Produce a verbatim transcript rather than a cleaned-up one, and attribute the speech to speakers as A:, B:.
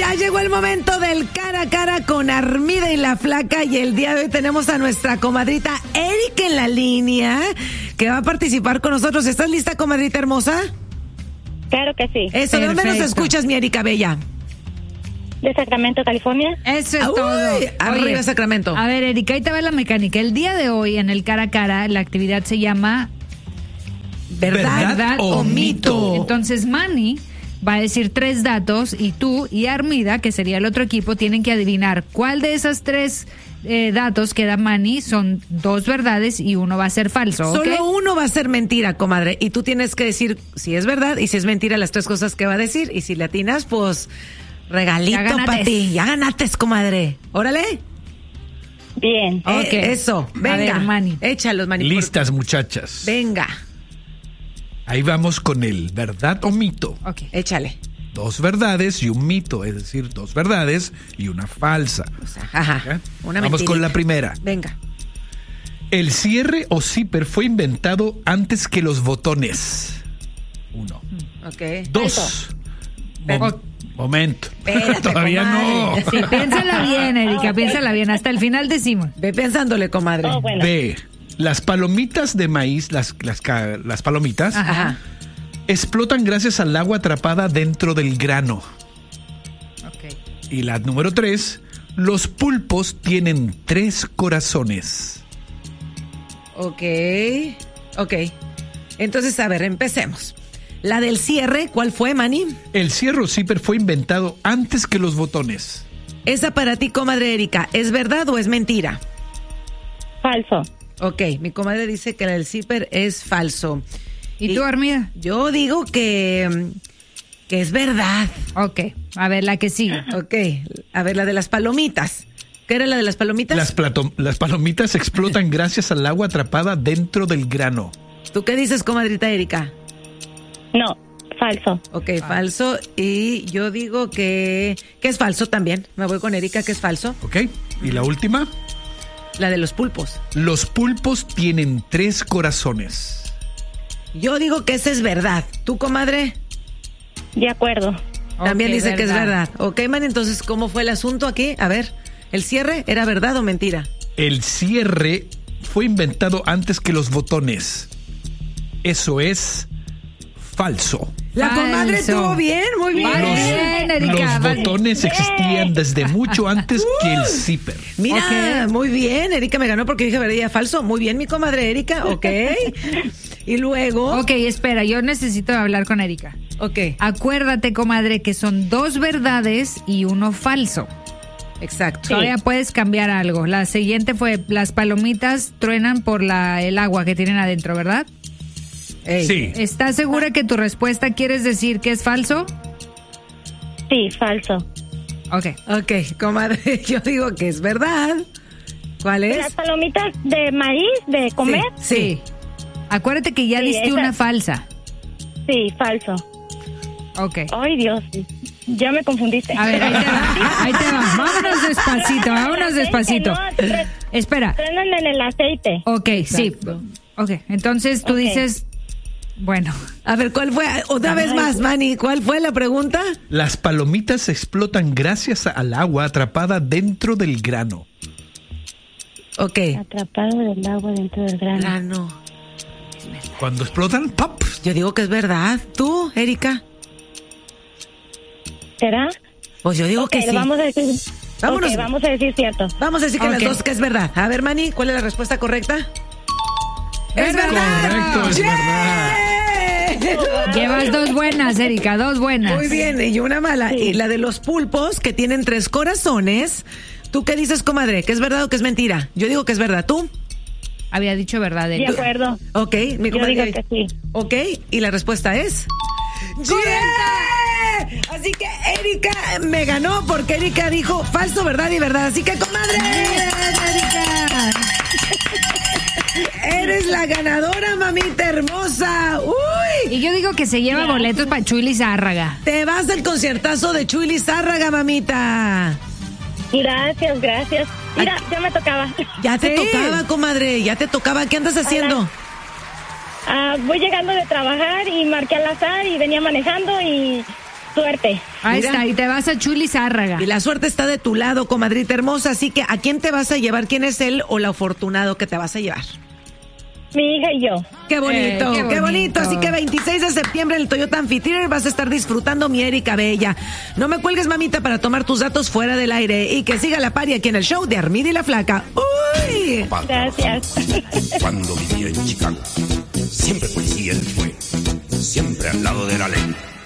A: Ya llegó el momento del cara a cara con Armida y la Flaca, y el día de hoy tenemos a nuestra comadrita Erika en la línea, que va a participar con nosotros. ¿Estás lista, comadrita hermosa?
B: Claro que sí.
A: Eso, ¿de dónde nos escuchas, mi Erika Bella?
B: De Sacramento, California.
C: Eso es
A: Uy,
C: todo.
A: arriba
C: Oye,
A: Sacramento.
C: A ver, Erika, ahí te va la mecánica. El día de hoy, en el cara a cara, la actividad se llama
A: ¿Verdad,
C: ¿Verdad
A: o mito?
C: Entonces, Manny va a decir tres datos y tú y Armida, que sería el otro equipo, tienen que adivinar cuál de esas tres eh, datos que da Manny son dos verdades y uno va a ser falso, ¿ok?
A: Solo uno va a ser mentira, comadre, y tú tienes que decir si es verdad y si es mentira las tres cosas que va a decir, y si le atinas, pues regalito para ti. Ya ganaste, comadre. Órale.
B: Bien.
A: Eh,
C: Ok.
A: Eso, venga.
C: A ver, Manny.
A: Échalos, Manny.
D: Listas, muchachas.
A: Venga,
D: Ahí vamos con el verdad o mito.
C: Ok.
A: échale.
D: Dos verdades y un mito, es decir, dos verdades y una falsa.
A: O sea, ajá.
D: ¿Eh?
A: Una
D: Vamos
A: mentirita.
D: con la primera.
A: Venga.
D: El cierre o zipper fue inventado antes que los botones. Uno.
A: Ok.
D: Dos.
A: Pero-
D: Mom- momento.
A: Espérate,
D: Todavía
A: comadre.
D: no.
C: Sí, piénsala bien, Erika, piénsala bien. Hasta el final decimos.
A: Ve pensándole, comadre.
B: Oh, bueno.
D: B. Las palomitas de maíz, las, las, ca- las palomitas,
A: Ajá.
D: explotan gracias al agua atrapada dentro del grano.
C: Ok.
D: Y la número tres. Los pulpos tienen tres corazones.
A: Ok. Ok. Entonces, a ver, empecemos. La del cierre, ¿cuál fue, Manny?
D: El cierre o zipper fue inventado antes que los botones.
A: Esa para ti, comadre Erika, ¿es verdad o es mentira?
B: Falso.
A: Ok, mi comadre dice que la del zipper es falso.
C: ¿Y tú, Armida?
A: Yo digo que, que es verdad.
C: Ok. A ver, la que sigue.
A: Ok, a ver, la de las palomitas. ¿Qué era la de las palomitas?
D: Las, plato- las palomitas explotan gracias al agua atrapada dentro del grano.
A: ¿Tú qué dices, comadrita Erika?
B: No, falso.
A: Ok, falso. Y yo digo que, que es falso también. Me voy con Erika, que es falso.
D: ¿Ok? Y la última.
A: La de los pulpos.
D: Los pulpos tienen tres corazones.
A: Yo digo que esa es verdad. ¿Tú, comadre?
B: De acuerdo.
A: También
C: Ok,
A: dice que es
C: verdad.
A: verdad. Ok, man, entonces, ¿cómo fue el asunto aquí? A ver, ¿el cierre era verdad o mentira?
D: El cierre fue inventado antes que los botones. Eso es falso.
A: La
C: Falso.
A: comadre estuvo bien, muy bien.
C: Vale.
D: Los,
C: Bien, Erika,
D: los
C: vale.
D: botones existían desde mucho antes que el zipper.
A: Mira,
C: Ok.
A: muy bien, Erika me ganó porque dije verdad falso. Muy bien, mi comadre Erika, ok. Y luego,
C: Ok, espera, yo necesito hablar con Erika.
A: ok,
C: Acuérdate, comadre, que son dos verdades y uno falso.
A: exacto.
C: Todavía puedes cambiar algo. La siguiente fue, las palomitas truenan por la, el agua que tienen adentro, ¿verdad?
A: Ey.
D: Sí.
C: ¿Estás segura que tu respuesta quieres decir que es falso?
B: Sí, falso.
C: Ok.
A: Ok, comadre, yo digo que es verdad. ¿Cuál es?
B: Las palomitas de maíz, de comer.
A: Sí. sí.
C: Acuérdate que ya
B: Sí,
C: diste
B: esa-
C: una falsa.
B: Sí, falso.
C: Ok.
B: Ay, Dios. Ya me confundiste.
C: A ver, ahí te va. Ahí te va. Vámonos despacito, vámonos despacito.
B: No, tre-
C: Espera.
B: trenan en el aceite.
C: Ok, sí.
A: Exacto.
C: Ok, entonces tú
B: Ok.
C: dices, bueno,
A: A ver, ¿cuál fue? Otra vez más, Manny, ¿cuál fue la pregunta?
D: Las palomitas explotan gracias al agua atrapada dentro del grano.
A: Ok.
B: Atrapado del agua dentro del grano.
A: Grano.
D: Cuando explotan, ¡pop!
A: Yo digo que es verdad. ¿Tú, Erika?
B: ¿Será?
A: Pues yo digo
B: Ok,
A: que sí.
B: vamos a decir.
A: Vámonos.
B: Ok, vamos a decir cierto.
A: Vamos a decir que
C: Ok.
A: las dos que es verdad. A ver, Manny, ¿cuál es la respuesta correcta? ¡Es verdad!
D: Correcto, es
A: ¡Yeah!
C: llevas dos buenas, Erika, dos buenas.
A: Muy bien, y una mala. Y la de los pulpos, que tienen tres corazones. ¿Tú qué dices, comadre? ¿Que es verdad o que es mentira? Yo digo que es verdad. ¿Tú?
C: Había dicho verdad,
B: De
C: Erika.
B: acuerdo.
A: Ok, mi
B: Yo
A: comadre.
B: digo que sí.
A: Ok, y la respuesta es... ¡Yeah! Así que Erika me ganó porque Erika dijo falso, verdad y verdad. Así que, comadre, Erika, eres la ganadora, mamita hermosa. ¡Uy!
C: Y yo digo que se lleva boletos para Chuy Lizárraga.
A: Te vas al conciertazo de Chuy Lizárraga, mamita.
B: Gracias, gracias. Mira, ya me tocaba.
A: Ya te
C: Sí.
A: tocaba, comadre, ya te tocaba. ¿Qué andas haciendo?
B: Ah, voy llegando de trabajar y marqué al azar y venía manejando y, suerte.
C: Ahí
A: Mira.
C: está, y te vas a Chuli Zárraga.
A: Y la suerte está de tu lado, comadrita hermosa. Así que, ¿a quién te vas a llevar? ¿Quién es él o el afortunado que te vas a llevar?
B: Mi hija y yo.
A: Qué bonito,
C: Eh, qué
A: qué bonito.
C: bonito.
A: Así que veintiséis de septiembre en el Toyota Amphitheater vas a estar disfrutando mi Erika Bella. No me cuelgues, mamita, para tomar tus datos fuera del aire. Y que siga la pari aquí en el show de Armida y la Flaca. ¡Uy!
B: Gracias.
E: Cuando vivía en Chicago, siempre policía él fue, siempre al lado de la ley.